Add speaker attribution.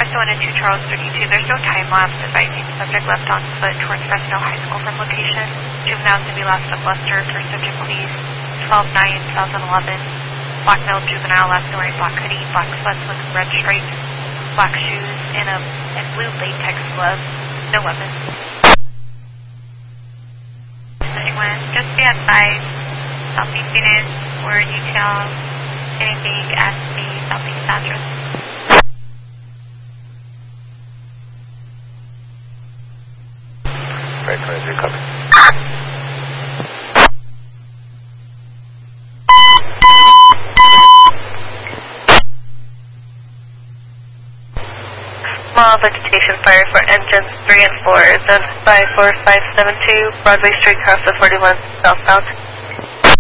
Speaker 1: pursuant to Charles 32, there's no time lapse advising subject left on foot towards Fresno High School from location. Juveniles to be last of Lester for subject please. 12-9-2011. Black male juvenile last wearing black hoodie, black sweats with red stripes, black shoes, and blue latex gloves. No weapons. Just be advised, Southeast students or details, anything at the Southeast address.
Speaker 2: Right, 23, copy.
Speaker 3: Small vegetation fire for engines 3 and 4 is identified 4572 Broadway Street, cross the 41 southbound.